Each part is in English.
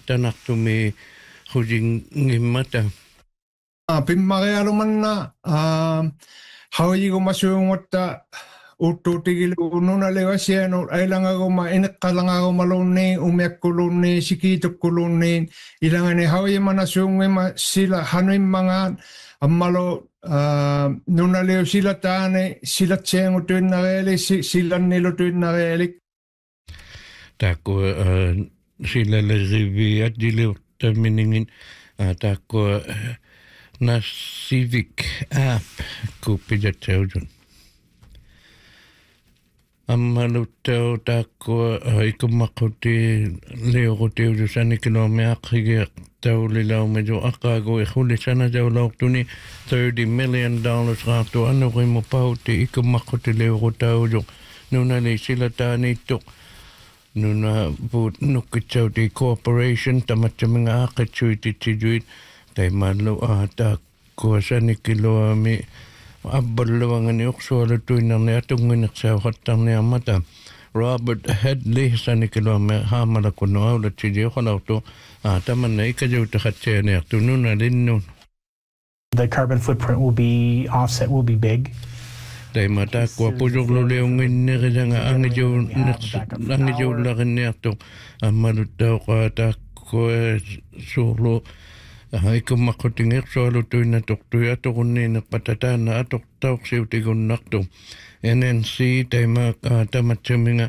tanartumi hujingimmata. Pimmarealumanna hawigumasuungotta uttuutigilu nunalevasianu ailangaguma ineqqalangagumaloonni umiakkulunni sikiitukkulunni ilangani hawimanasuungima sila hanuimmangaan ammalo nunaleu sila taane silatseengutuinnareeli silannilutuinnareeli Taakko silalle rivi adiliuttamminingin taakko na civic app kupijateujun. Ammaluttau taakko ikumaquti leoquteuju sanikilomeaqrigi taulilaumeju aqaagu iqulisana jaulauqtuni $30 million raatu anurimu pauti ikumaquti leoqutauju nunali silataaniittuq nuna puut nukkitsauti corporation tamatsaminga aqitsuititijuit taimallu taakko sanikiloami abballuangani uqsualutuinarni atungineqsauqattarni ammata Robert Hadley sanikiloami haamalakunnu aulatsiji uqalautu tamanna ikajuutaxatsianiartu nuna linnun. The carbon footprint will be big. Taima taakko pujurluliunginnerisanga angijuullarinniartu ammaluttauqa taakko suurlu ikummaqqutingeersualutuina tortui atoqunniineqqatataana atortauqsiutigunnartu NNC taima tamatsaminga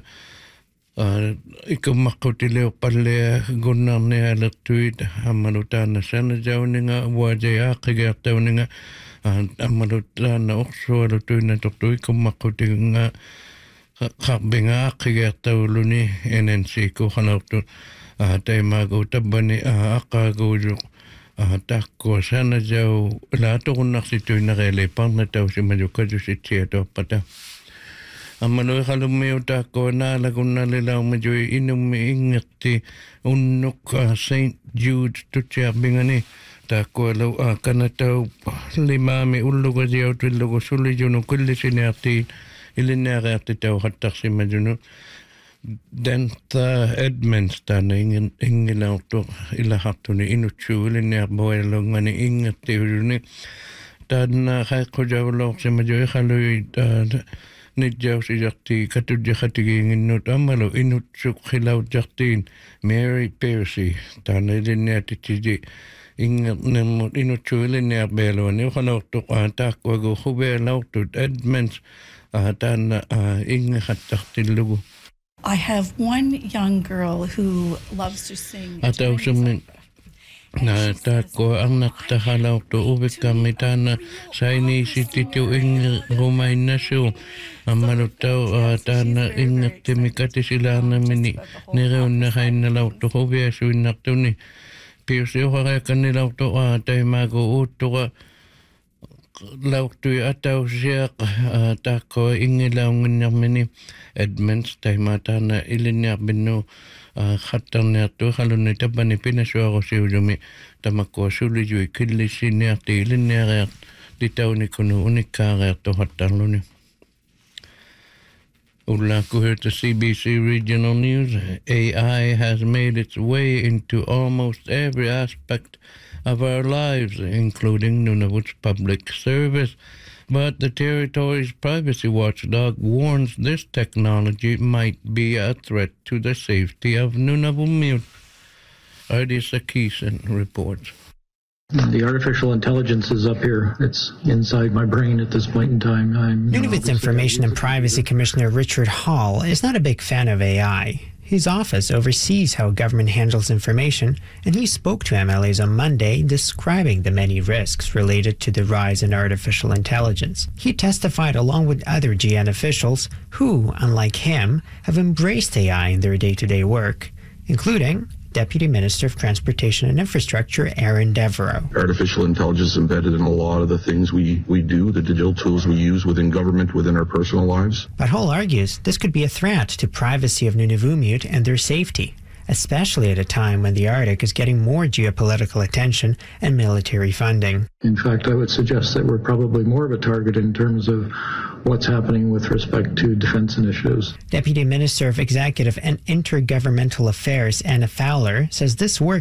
ikummaqqutileuqqallea gunnarnialertuit ammalutaana sanajauninga uajaaqqigeertauninga ammalutaana orsualutuina tortui ikummaqqutinga qarbinga aqqigeertauluni NNC kuqalartu taimaagu tabbani aqaaguuju taakko sanajau laatoqunnarsituinareele parnatausimajukajusitsiyatoppata ammaluiqalummiu taakko naalagunnalilaumajui inummi ingerti unnuk St. Jude tutsiarbingani taakko lau kanatau limaami ullugasiautillugu sulijunu kullisiniartiin ilinearearti tauqattarsimajunu Dentha Edmonds taana ingilautu ilahartuni inutsuulinearboelungani ingertiuluni taana qaiqqujavulorsimajui nidjausijarti katujjaqatigiinginnut ammalu inutsuqqilautjartiin Mary Piercy taana ilineatitiji ingernemmut inutsuulinearbeeluani uqalortuq taakkuagu hubealaurtut Edmonds taana ingeqattartillugu I have one young girl who loves to sing. Atausumin na taakko annaqtahalautu uvikkammi taana sainiisititu ingerumainnasu ammaluttau taana ingertimikatisilaarnamini nireunnaqainnalautu huviasuinnartuni piusiuqareakannilautu taimaagu uuttuqa lautui atausiaq taakko ingilaunginnarmini Edmonds taimatana iliniarbinnu khattarniartu qalunni tabbani pinasuarusiujumi tamakko sulijui killissiniarti iliniareart litaunikunu unikkaareartu hattarluni Ullaku to CBC Regional News. AI has made its way into almost every aspect of our lives, including Nunavut's public service. But the territory's privacy watchdog warns this technology might be a threat to the safety of Nunavummiut. Artie Sarkisian reports. The artificial intelligence is up here. It's inside my brain at this point in time. Nunavut's Information and Privacy Commissioner Richard Hall is not a big fan of AI. His office oversees how government handles information, and he spoke to MLAs on Monday describing the many risks related to the rise in artificial intelligence. He testified along with other GN officials who, unlike him, have embraced AI in their day-to-day work, including Deputy Minister of Transportation and Infrastructure, Aaron Devereaux. Artificial intelligence is embedded in a lot of the things we do, the digital tools we use within government, within our personal lives. But Hall argues this could be a threat to privacy of Nunavummiut and their safety, especially at a time when the Arctic is getting more geopolitical attention and military funding. In fact, I would suggest that we're probably more of a target in terms of what's happening with respect to defense initiatives. Deputy Minister of Executive and Intergovernmental Affairs, Anna Fowler, says this work